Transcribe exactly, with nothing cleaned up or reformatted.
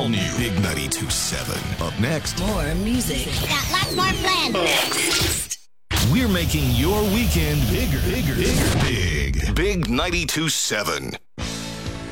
all new Big ninety-two point seven. Up next, More music. Got lots more planned. we're making your weekend bigger, bigger, bigger, big. Big ninety-two point seven.